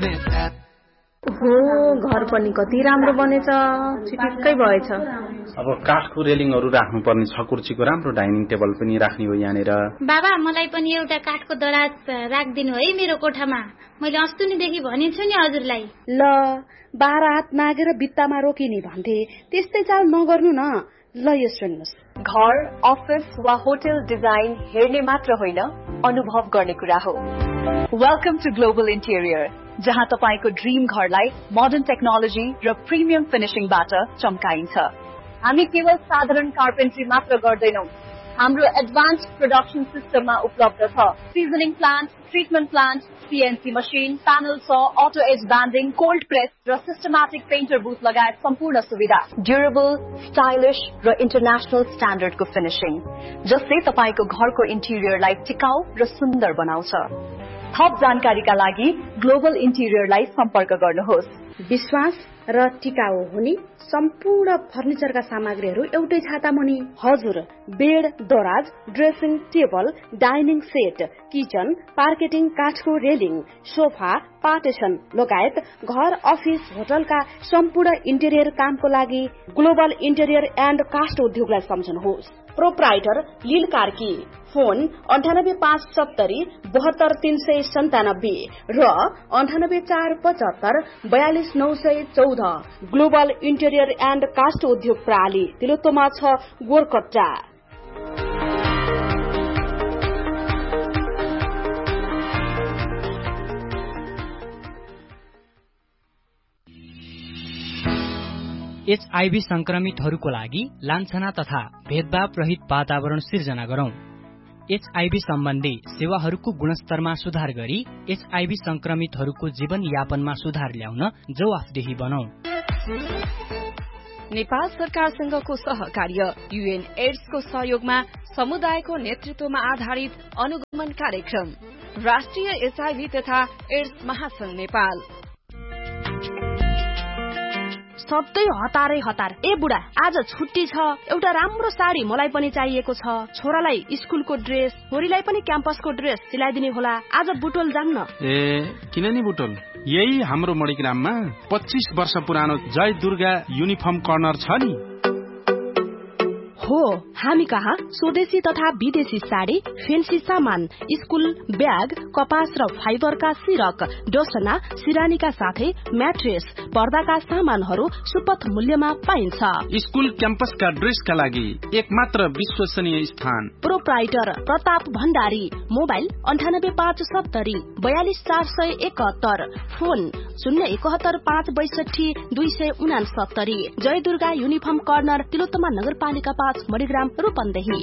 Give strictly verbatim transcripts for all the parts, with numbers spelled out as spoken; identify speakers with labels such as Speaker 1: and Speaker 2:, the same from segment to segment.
Speaker 1: Smith app.
Speaker 2: हो घर पनि कति राम्रो बनेछ छिटक्कै भएछ
Speaker 3: अब काठको रेलिङहरू राख्नुपर्ने छ कुर्सीको राम्रो डाइनिङ टेबल पनि राख्ने हो यहाँनिर
Speaker 4: बाबा मलाई पनि एउटा काठको दराज राखिदिनु है मेरो कोठामा मैले अस्तिदेखि भनेछु नि हजुरलाई
Speaker 5: ल बाह्र हात मागेर भित्तामा रोकिने भन्थे त्यस्तै चाल नगर्नु न ल यो सुन्नुस्
Speaker 6: घर अफिस वा होटल डिजाइन हेर्ने मात्र होइन अनुभव गर्ने कुरा हो वेलकम टु ग्लोबल इन्टेरियर जहाँ तपाईको ड्रीम घरलाई मोडर्न टेक्नोलोजी र प्रिमियम फिनिशिङबाट चम्काइन्छ हामी केवल साधारण कार्पेन्ट्री मात्र गर्दैनौं हाम्रो एडभान्स प्रोडक्सन सिस्टममा उपलब्ध छ seasoning plant treatment plant CNC machine panel saw auto as banding cold press र सिस्टमेटिक पेन्टर बुथ लगायत सम्पूर्ण सुविधा ड्युरेबल स्टाइलिश र इन्टरनेशनल स्ट्यान्डर्डको फिनिशिङ जसले तपाईको घरको इन्टेरियरलाई टिकाउ र सुन्दर बनाउँछ थप जानकारीका लागि ग्लोबल इन्टेरियरलाई सम्पर्क गर्नुहोस्
Speaker 5: विश्वास र टिकाउ हुने सम्पूर्ण फर्निचरका सामग्रीहरू एउटै छाता मुनि हजुर बेड दराज dressing table dining set kitchen पार्केटिङ काठको रेलिङ सोफा पार्टिसन लगायत घर अफिस होटलका सम्पूर्ण इन्टेरियर कामको लागि ग्लोबल इन्टेरियर एन्ड कास्ट उद्योगलाई सम्झनुहोस् प्रोप्राइटर लील कार्की फोन अन्ठानब्बे पाँच सत्तरी बहत्तर तीन सय सन्तानब्बे र अन्ठानब्बे चार पचहत्तर बयालिस नौ सय चौध ग्लोबल इन्टेरियर एन्ड कास्ट उद्योग प्रणाली तिलोत्तमा छ गोरकट्टा
Speaker 7: एचआईभी संक्रमितहरूको लागि लान्छना तथा भेदभाव रहित वातावरण सिर्जना गरौं एचआईभी सम्बन्धी सेवाहरूको गुणस्तरमा सुधार गरी एचआईभी संक्रमितहरूको जीवन यापनमा सुधार ल्याउन जवाफदेही बनौं
Speaker 8: नेपाल सरकारसँगको सहकार्य यूएन एड्सको सहयोगमा समुदायको नेतृत्वमा आधारित अनुगमन कार्यक्रम राष्ट्रिय एचआईभी तथा एड्स महासंघ नेपाल
Speaker 5: सबै हतारै हतार ए बुढा आज छुट्टी छ एउटा राम्रो साडी मलाई पनि चाहिएको छ छोरालाई स्कुलको ड्रेस छोरीलाई पनि क्याम्पसको ड्रेस सिलाइदिने होला आज बुटोल जान्न
Speaker 3: ए किन नि बुटोल यही हाम्रो मणिग्राममा पच्चीस वर्ष पुरानो जय दुर्गा युनिफर्म कर्नर छ नि
Speaker 5: हो हामी कहाँ स्वदेशी तथा विदेशी साडी फेन्सी सामान स्कुल ब्याग कपास र फाइबरका सिरक डोसना सिरानीका साथै म्याट्रेस पर्दाका सामानहरू सुपथ मूल्यमा पाइन्छ
Speaker 3: स्कुल क्याम्पसका ड्रेसका लागि एक मात्र विश्वसनीय स्थान
Speaker 5: प्रोप्राइटर प्रताप भण्डारी मोबाइल अन्ठानब्बे पाँच सत्तरी बयालिस चार सय एकहत्तर फोन शून्य एकहत्तर पाँच बैसठी दुई सय उनासत्तरी जय दुर्गा युनिफर्म कर्नर तिलोत्तमा नगरपालिका पाँच मणिग्राम रूपन्देही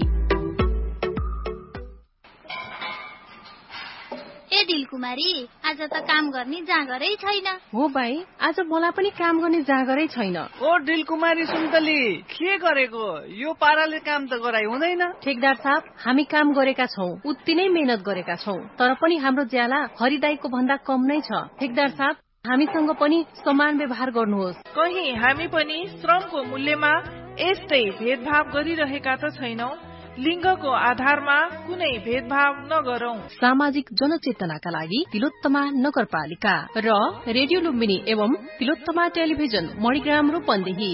Speaker 4: ए दिलकुमारी आज त काम गर्ने जाँगरै छैन
Speaker 9: हो भाइ आज मलाई पनि काम गर्ने जाँगरै छैन
Speaker 10: ओ दिलकुमारी सुन्तली के गरेको यो पाराले काम त गराइ हुँदैन
Speaker 9: ठेकदार साहब हामी काम गरेका छौं उति नै मेहनत गरेका छौं तर पनि हाम्रो ज्याला हरिदाईको भन्दा कम नै छ ठेकदार साहब हामीसँग पनि समान व्यवहार गर्नुहोस्
Speaker 10: कहीं हामी पनि श्रमको मूल्यमा यस्तै भेदभाव गरिरहेका त छैनौं लिङ्गको आधारमा कुनै भेदभाव नगरौं
Speaker 9: सामाजिक जनचेतनाका लागि तिलोत्तमा नगरपालिका र रेडियो लुम्बिनी एवं तिलोत्तमा टेलिभिजन मणिग्राम रूपन्देही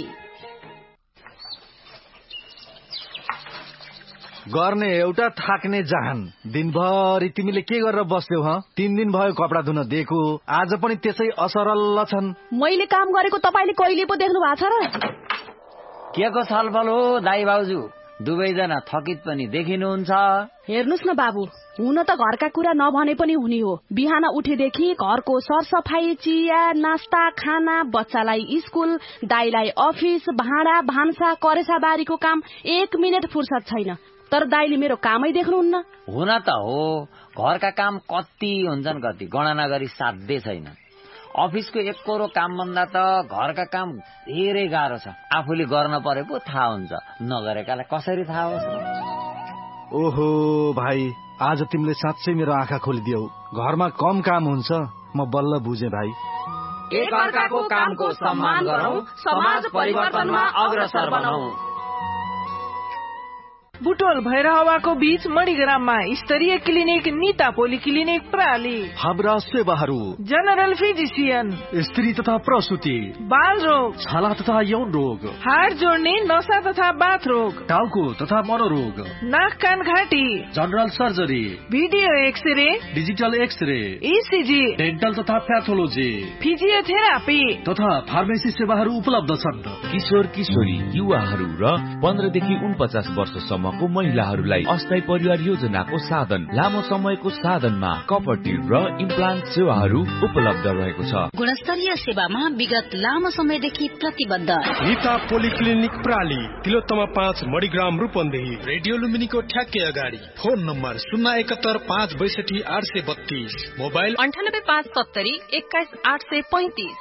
Speaker 11: गर्ने एउटा थाक्ने जहान दिनभरि तिमीले के गरेर बस्यौ ह तीन दिन भयो कपडा धुन दिएको आज पनि त्यसै असरल छन्
Speaker 5: मैले काम गरेको तपाईले कहिले पो देख्नु भएको छ र
Speaker 12: के को छलफल हो दाइ बाउजू दुवैजना थकित पनि देखिनुहुन्छ
Speaker 5: हेर्नुस् न बाबु हुन त घरका कुरा नभने पनि हुने हो बिहान उठेदेखि घरको सरसफाई चिया नास्ता खाना बच्चालाई स्कुल दाइलाई अफिस भाँडा भान्सा करेसा बारीको काम एक मिनट फुर्सद छैन तर दाइले मेरो कामै देख्नुहुन्न
Speaker 12: हुन त हो घरका काम कति हुन्छन् कति गणना गरी साध्य छैन अफिसको एक कोरो काम भन्दा त घरका काम धेरै गाह्रो छ आफूले गर्न परेको थाहा हुन्छ नगरेकालाई कसरी थाहा होस्
Speaker 11: ओहो भाइ आज तिमीले साँच्चै मेरो आँखा खोलिदियौ घरमा कम काम हुन्छ म बल्ल बुझे भाइ
Speaker 1: एक अर्काको कामको सम्मान गरौं समाज परिवर्तनमा अग्रसर बनौं
Speaker 10: बुटोल भैरहवाको बीच मणिग्राममा स्तरीय क्लिनिक निता पोलिक्लिनिक प्राली।
Speaker 11: हाम्रा सेवाहरू
Speaker 10: जनरल फिजिसियन,
Speaker 11: स्त्री तथा प्रसुति,
Speaker 10: बाल रोग,
Speaker 11: छाला तथा यौन रोग,
Speaker 10: हाड जोड्ने नसा तथा बाथ रोग,
Speaker 11: टाउको तथा मनोरोग,
Speaker 10: नाक कान घाँटी,
Speaker 11: general surgery,
Speaker 10: video x-ray,
Speaker 11: digital x-ray,
Speaker 10: ECG,
Speaker 11: dental तथा प्याथोलोजी,
Speaker 10: फिजियोथेरापी
Speaker 11: तथा फार्मेसी सेवाहरू उपलब्ध छन्।
Speaker 13: किशोर किशोरी, युवाहरू र पन्ध्रदेखि उनपचास वर्षसम्म को महिलाहरूलाई अस्थायी परिवार योजनाको साधन, लामो समयको साधनमा कपर्टी र इम्प्लान्ट सेवाहरू उपलब्ध रहेको छ।
Speaker 14: गुणस्तरीय सेवामा विगत लामो समयदेखि प्रतिबद्ध
Speaker 15: निता पोलिक्लिनिक प्राली, तिलोत्तमा पाँच मणिग्राम रूपन्देही, रेडियो लुम्बिनीको ठ्याक्कै अगाडि। फोन नम्बर शून्य एकहत्तर पाँच बैसठी आठ सय बत्तीस, मोबाइल
Speaker 8: अन्ठानब्बे पाँच सत्तरी एक्काइस आठ सय पैंतिस।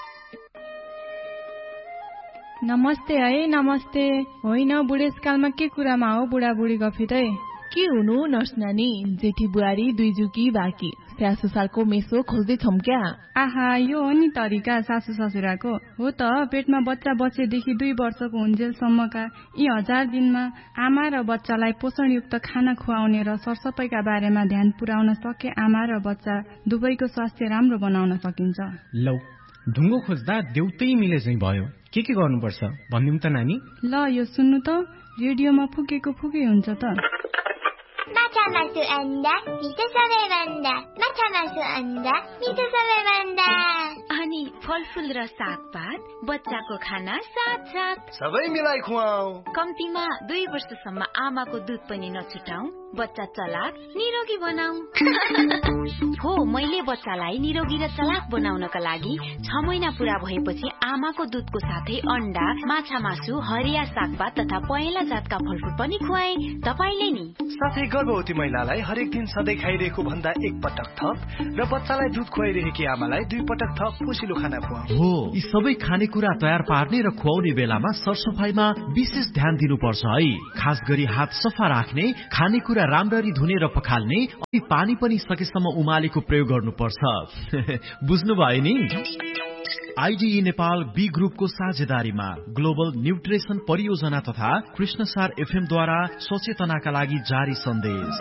Speaker 16: नमस्ते है, नमस्ते। होइन, बुढेसकालमा के कुरामा हो बुढाबुढी गफितै?
Speaker 17: के हुनु नर्स नानी, जेठी बुहारी दुई जुकी बाँकी, स्याहार सुसारको मेसो खोज्दैछौँ क्या?
Speaker 16: आहा, यो हो नि तरिका सासू ससुराको। हो त, पेटमा बच्चा बच्चेदेखि दुई वर्षको हुन्जेलसम्मका यी हजार दिनमा आमा र बच्चालाई पोषणयुक्त खाना खुवाउने र सरसफाइका बारेमा ध्यान पुर्याउन सके आमा र बच्चा दुवैको स्वास्थ्य राम्रो बनाउन सकिन्छ।
Speaker 18: लौ, ढुङ्गो खोज्दा देउतै मिले चाहिँ भयो। के के गर्नुपर्छ भनिदिउँ त नानी?
Speaker 16: ल, यो सुन्नु त, रेडियोमा फुकेको फुकै हुन्छ त।
Speaker 19: माछा मासु अन्डा मिठो सबैभन्दा, माछा मासु अन्डा मिठो सबैभन्दा।
Speaker 14: अनि फलफुल र सागपात, बच्चाको खाना साथ साथ
Speaker 11: सबै मिलाई खुवाऊ।
Speaker 14: कम्तीमा दुई वर्षसम्म आमाको दुध पनि नछुटाऊ, बच्चा चलाक निरोगी बनाऊ। हो, मैले बच्चालाई निरोगी र चलाक बनाउनका लागि छ महिना पूरा भएपछि आमाको दुधको साथै अन्डा, माछा मासु, हरिया सागपात तथा पहेँला जातका फलफुल पनि खुवाए। तपाईले नि
Speaker 15: साथै गर्भवती महिलालाई हरेक दिन सधैँ खाइरहेको भन्दा एक पटक थप र बच्चालाई दुध खुवाइरहेकी आमालाई दुई पटक थप पोसिलो खाना खुवाऊ।
Speaker 20: हो, यी सबै खानेकुरा तयार पार्ने र खुवाउने बेलामा सरसफाइमा विशेष ध्यान दिनुपर्छ है। खास गरी हात सफा राख्ने, खानेकुरा राम्ररी धुने र पखाल्ने, अनि पानी पनि सकेसम्म उमालेको प्रयोग गर्नुपर्छ। बुझ्नुभयो नि? आइडिई नेपाल बी ग्रुपको साझेदारीमा ग्लोबल न्युट्रिसन परियोजना तथा कृष्णसार एफएम द्वारा सचेतनाका लागि जारी सन्देश।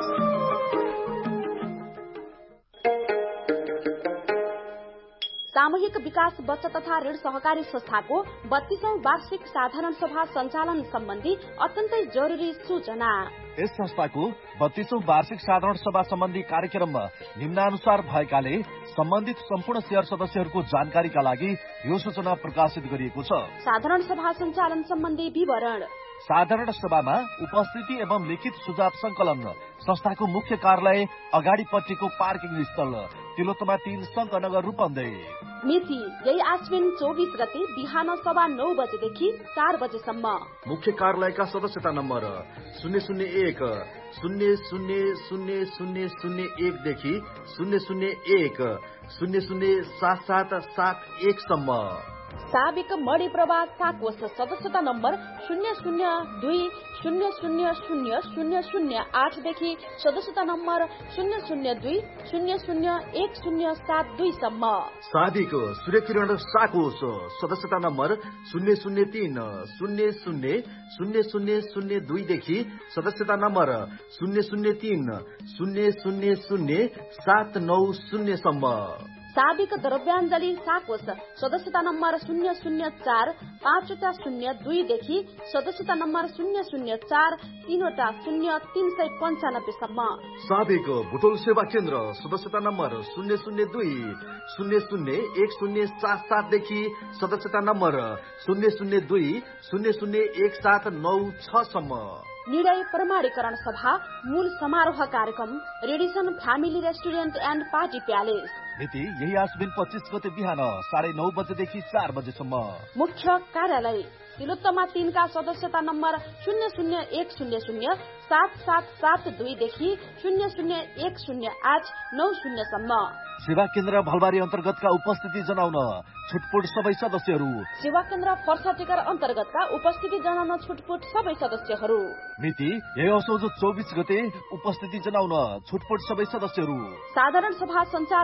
Speaker 5: सामूहिक विकास बचत तथा ऋण सहकारी संस्थाको बत्तीसौं वार्षिक साधारण सभा सञ्चालन सम्बन्धी अत्यन्तै जरुरी सूचना।
Speaker 11: यस संस्थाको बत्तीसौं वार्षिक साधारण सभा सम्बन्धी कार्यक्रममा निम्नानुसार भएकाले सम्बन्धित सम्पूर्ण शेयर सदस्यहरूको जानकारीका लागि यो सूचना प्रकाशित गरिएको छ।
Speaker 5: साधारण सभा सञ्चालन सम्बन्धी विवरण।
Speaker 11: साधारण सभामा उपस्थिति एवं लिखित सुझाव संकलन संस्थाको मुख्य कार्यालय अगाडिपट्टिको पार्किङ स्थल तिलोत्तमा तीन शङ्करनगर रूपन्देही।
Speaker 5: मिति यही आश्विन चौबिस गते बिहान सभा नौ बजेदेखि चार बजेसम्म।
Speaker 11: मुख्य कार्यालयका सदस्यता नम्बर शून्य शून्य एक शून्य शून्य शून्य शून्य शून्य एकदेखि शून्य शून्य एक शून्य शून्य सात सात सात एकसम्म।
Speaker 5: साबिक मणि प्रभा साकोष सदस्यता नम्बर शून्य शून्य दुई शून्य शून्य शून्य शून्य शून्य आठदेखि सदस्यता नम्बर शून्य शून्य दुई शून्य शून्य एक शून्य सात दुईसम्म।
Speaker 11: साबिक सूर्यकिरण साकोष सदस्यता नम्बर शून्य शून्य तीन शून्य शून्य शून्य शून्य शून्य दुईदेखि सदस्यता नम्बर शून्य शून्य तीन शून्य शून्य शून्य सात नौ शून्यसम्म।
Speaker 5: साबिक द्रव्याञ्जली साकोष सदस्यता नम्बर शून्य शून्य चार पाँचवटा शून्य दुईदेखि सदस्यता नम्बर शून्य शून्य चार तीनवटा शून्य तीन सय पञ्चानब्बेसम्म।
Speaker 11: साबिक बुटोल सेवा केन्द्र सदस्यता नम्बर शून्य शून्य दुई शून्य शून्य एक शून्य सात सातदेखि सदस्यता नम्बर शून्य शून्य दुई शून्य शून्य एक सात नौ छसम्म।
Speaker 5: निर्णय प्रमाणीकरण सभा मूल समारोह कार्यक्रम Radisson family restaurant and party palace.
Speaker 11: मिति यही आश्विन पच्चीस गते बिहान साढे नौ बजेदेखि चार बजेसम्म।
Speaker 5: मुख्य कार्यालय तिलोत्तमा तीनका सदस्यता नम्बर शून्य शून्य एक शून्य शून्य सात सात सात दुईदेखि शून्य शून्य एक शून्य आठ नौ शून्यसम्म।
Speaker 11: सेवा केन्द्र भलबारी अन्तर्गतका उपस्थिति जनाउन छुटपुट सबै सदस्यहरू।
Speaker 5: सेवा केन्द्र फर्सा टिकर अन्तर्गतका उपस्थिति जनाउन छुटपुट सबै सदस्यहरू।
Speaker 11: मिति यही असोज चौबिस गते उपस्थिति जनाउन छुटपुट सबै सदस्यहरू।
Speaker 5: साधारण सभा सञ्चालन सम्बन्धी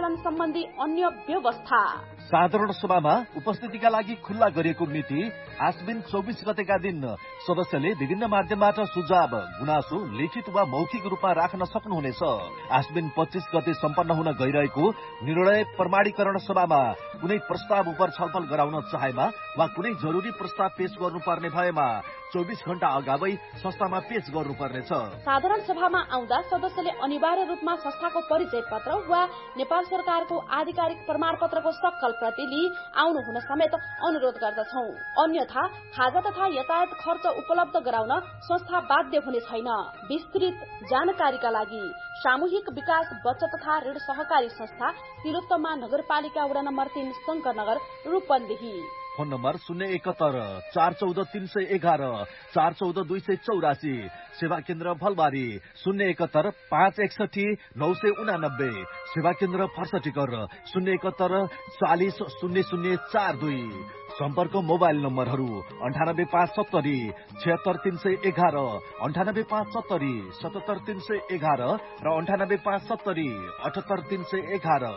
Speaker 5: सम्बन्धी अन्य व्यवस्था।
Speaker 11: साधारण सभामा उपस्थितिका लागि खुल्ला गरिएको मिति आश्विन चौबिस गतेका दिन सदस्यले विभिन्न माध्यमबाट सुझाव गुनासो लिखित वा मौखिक रूपमा राख्न सक्नुहुनेछ। आश्विन पच्चीस गते सम्पन्न हुन गइरहेको निर्णय प्रमाणीकरण सभामा कुनै प्रस्ताव उप छलफल गराउन चाहेमा वा कुनै जरुरी प्रस्ताव पेश गर्नुपर्ने भएमा चौबिस घण्टा अगावै संस्थामा पेश गर्नुपर्नेछ।
Speaker 5: साधारण सभामा आउँदा सदस्यले अनिवार्य रूपमा संस्थाको परिचय पत्र वा नेपाल सरकारको आधिकारिक प्रमाण पत्रको सक्कल प्रति लिई आउनु हुन समेत अनुरोध गर्दछौं। अन्यथा खाजा तथा यातायात खर्च उपलब्ध गराउन संस्था बाध्य हुने छैन। विस्तृत जानकारीका लागि सामूहिक विकास बचत तथा ऋण सहकारी संस्था तिलोत्तमा नगरपालिका वडा नम्बर तीन शंकरनगर रूपन्देही।
Speaker 11: फोन नम्बर शून्य एकहत्तर चार चौध तीन सय एघार चार चौध दुई सय चौरासी। सेवा केन्द्र फलबारी शून्य एकहत्तर पाँच एकसठी नौ सय उनानब्बे। सेवा केन्द्र फर्सटिकर शून्य एकहत्तर चालिस शून्य शून्य चार दुई। सम्पर्क मोबाइल नम्बरहरू अन्ठानब्बे पाँच सत्तरी छिहत्तर तीन सय एघार अन्ठानब्बे पाँच सत्तरी सतहत्तर तीन सय एघार र अन्ठानब्बे पाँच सत्तरी अठहत्तर तीन सय एघार।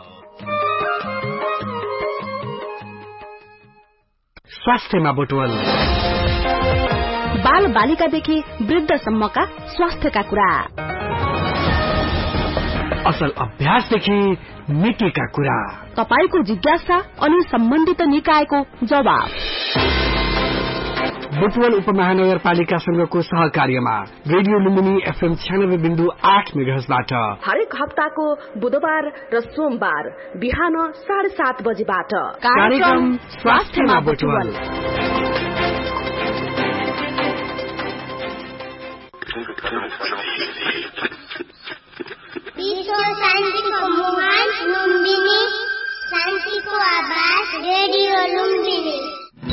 Speaker 21: स्वास्थ्यमा बुटवल
Speaker 5: बाल बालिकादेखि वृद्धसम्मका स्वास्थ्यका कुरा,
Speaker 21: असल अभ्यासदेखि मितिका कुरा,
Speaker 5: तपाईको जिज्ञासा अनि सम्बन्धित निकायको जवाब।
Speaker 21: बुटवल उपमहानगरपालिकासँगको सहकार्यमा रेडियो लुम्बिनी एफएम छ्यानब्बे बिन्दु आठ मेगाहर्जबाट
Speaker 5: हरेक हप्ताको बुधबार र सोमबार बिहान साढे सात बजेबाट
Speaker 21: कार्यक्रम स्वास्थ्यमा बुटवल।